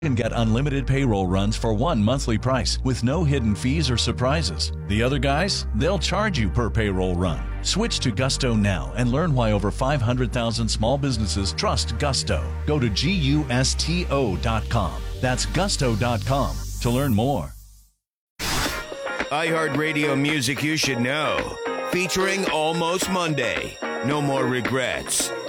can get unlimited payroll runs for one monthly price with no hidden fees or surprises. The other guys, they'll charge you per payroll run. Switch to Gusto now and learn why over 500,000 small businesses trust Gusto. Go to GUSTO.com. That's Gusto.com to learn more. iHeartRadio Music You Should Know, featuring Almost Monday. No more regrets.